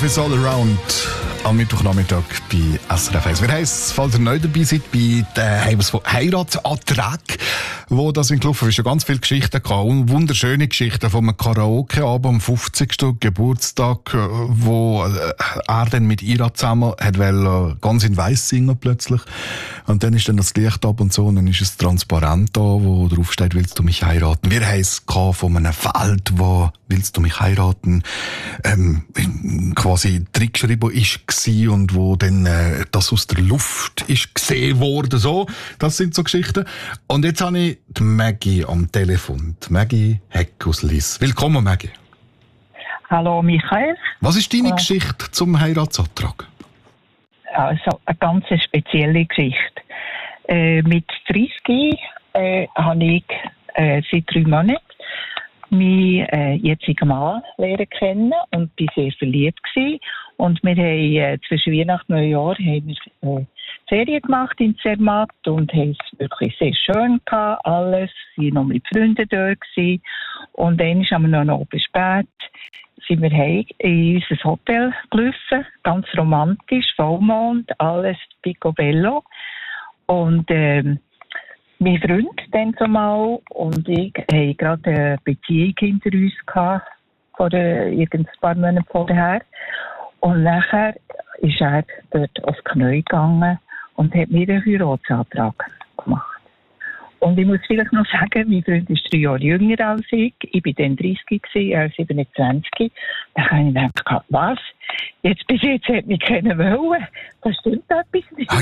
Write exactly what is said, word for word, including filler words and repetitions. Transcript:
Love is all around. Am Mittwochnachmittag bei S R F eins. Wir heissen, falls ihr neu dabei seid, bei den Heiratsanträgen, wo das in gelaufen ist, schon ganz viele Geschichten gehabt. Und wunderschöne Geschichten von einem Karaoke-Abend am fünfzigsten Geburtstag, wo er dann mit Ira zusammen hat wollte, ganz in Weiss singen plötzlich. Und dann ist dann das Licht ab und so, und dann ist es transparent da, wo drauf steht, willst du mich heiraten? Wir heissen von einem Feld, wo willst du mich heiraten? Ähm, quasi reingeschrieben ist und wo dann äh, das aus der Luft ist gesehen worden. So, das sind so Geschichten. Und jetzt habe ich die Maggie am Telefon. Die Maggie Heck aus Liss. Willkommen, Maggie. Hallo, Michael. Was ist deine ja. Geschichte zum Heiratsantrag? Also, eine ganz spezielle Geschichte. Äh, mit dreißig äh, habe ich äh, seit drei Monaten meinen äh, jetzigen Mann lernen kennen und war sehr verliebt gewesen. Und wir haben äh, zwischen Weihnachten und Neujahr haben wir äh, Ferien gemacht in Zermatt und haben es wirklich sehr schön gehabt, alles. Wir waren noch mit Freunden dort gewesen. Und dann haben wir noch oben spät sind wir heim in unser Hotel gelaufen, ganz romantisch, Vollmond, alles picobello. Und ähm, mein Freund dann zumal und ich hatten gerade eine Beziehung hinter uns gehabt, vor äh, ein paar Monaten vorher. Und nachher ist er dort aufs Knie gegangen und hat mir einen Heiratsantrag gemacht. Und ich muss vielleicht noch sagen, mein Freund ist drei Jahre jünger als ich. Ich war dann dreißig, er siebenundzwanzig. Da habe ich gedacht, was? Jetzt bis jetzt hat mich keiner wollen. Das stimmt etwas nicht.